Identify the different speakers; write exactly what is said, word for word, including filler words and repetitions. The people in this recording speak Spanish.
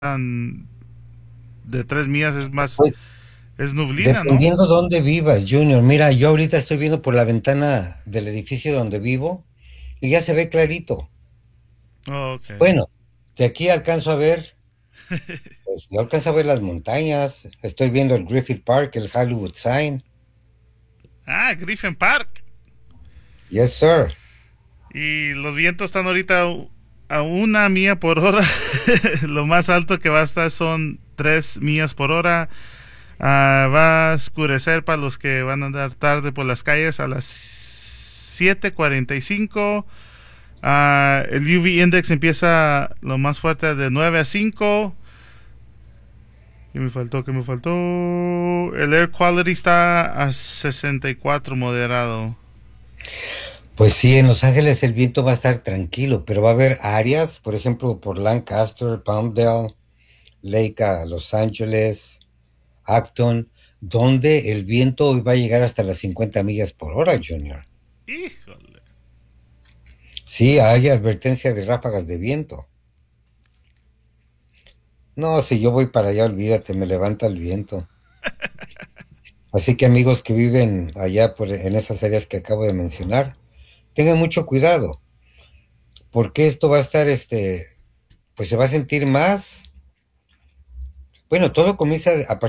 Speaker 1: tan- de tres millas es más,
Speaker 2: Pues
Speaker 1: es nublina, ¿no?
Speaker 2: dependiendo dónde vivas, Junior. Mira, yo ahorita estoy viendo por la ventana del edificio donde vivo y ya se ve clarito.
Speaker 1: Oh, ok.
Speaker 2: Bueno, de aquí alcanzo a ver, pues yo alcanzo a ver las montañas. Estoy viendo el Griffith Park, el Hollywood Sign.
Speaker 1: Ah, Griffin Park.
Speaker 2: Yes, sir.
Speaker 1: Y los vientos están ahorita a una milla por hora. Lo más alto que va a estar son tres millas por hora. Ah, va a oscurecer para los que van a andar tarde por las calles a las siete cuarenta y cinco. Ah, el U V index empieza lo más fuerte de nueve a cinco. ¿Qué me faltó? ¿Qué me faltó? El air quality está a sesenta y cuatro moderado.
Speaker 2: Pues sí, en Los Ángeles el viento va a estar tranquilo, pero va a haber áreas, por ejemplo, por Lancaster, Palmdale, Lake, a Los Ángeles, Acton, donde el viento va a llegar hasta las cincuenta millas por hora, Junior.
Speaker 1: Híjole.
Speaker 2: Sí, hay advertencia de ráfagas de viento. No, si yo voy para allá, olvídate, me levanta el viento. Así que amigos que viven allá por, en esas áreas que acabo de mencionar, tengan mucho cuidado, porque esto va a estar, este, pues se va a sentir más. Bueno, todo comienza a